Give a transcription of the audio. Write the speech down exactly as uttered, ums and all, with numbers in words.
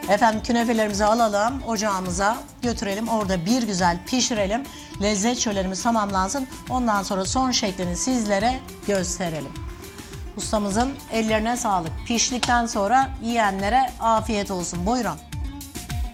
Efendim künefelerimizi alalım, ocağımıza götürelim. Orada bir güzel pişirelim. Lezzet şölenimiz tamamlansın. Ondan sonra son şeklini sizlere gösterelim. Ustamızın ellerine sağlık. Piştikten sonra yiyenlere afiyet olsun. Buyurun.